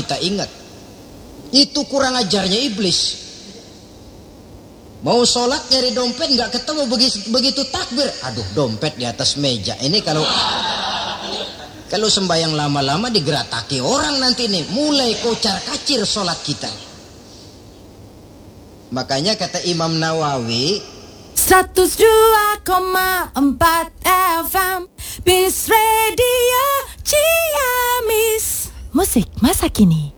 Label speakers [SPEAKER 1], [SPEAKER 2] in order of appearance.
[SPEAKER 1] kita ingat. Itu kurang ajarnya iblis. Mau sholat nyari dompet nggak ketemu, begitu takbir, aduh dompet di atas meja. Ini kalau sembahyang lama-lama digerataki orang nanti nih, mulai kocar kacir sholat kita. Makanya kata Imam Nawawi,
[SPEAKER 2] 102,4 FM Bis Radio Ciamis. Musik masa kini.